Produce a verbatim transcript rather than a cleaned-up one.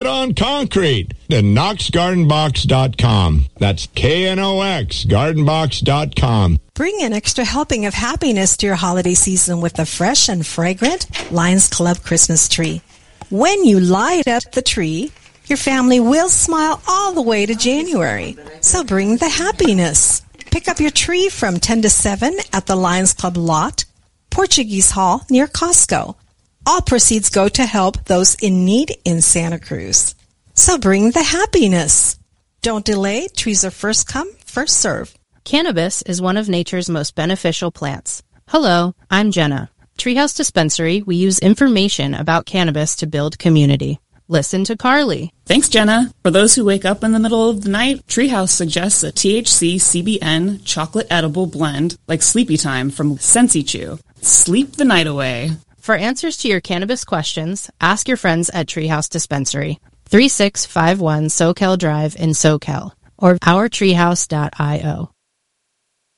on concrete. The knox garden box dot com. That's K N O X garden box dot com. Bring an extra helping of happiness to your holiday season with the fresh and fragrant Lions Club Christmas tree. When you light up the tree, your family will smile all the way to January. So bring the happiness. Pick up your tree from ten to seven at the Lions Club lot, Portuguese Hall near Costco. All proceeds go to help those in need in Santa Cruz. So bring the happiness. Don't delay. Trees are first come, first serve. Cannabis is one of nature's most beneficial plants. Hello, I'm Jenna. Treehouse Dispensary, we use information about cannabis to build community. Listen to Carly. Thanks, Jenna. For those who wake up in the middle of the night, Treehouse suggests a T H C C B N chocolate edible blend like Sleepy Time from Sensi Chew. Sleep the night away. For answers to your cannabis questions, ask your friends at Treehouse Dispensary, thirty-six fifty-one Soquel Drive in Soquel, or our treehouse dot io.